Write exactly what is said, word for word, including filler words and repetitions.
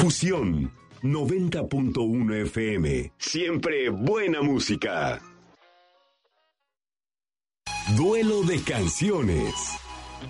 Fusión noventa punto uno F M. Siempre buena música. Duelo de canciones.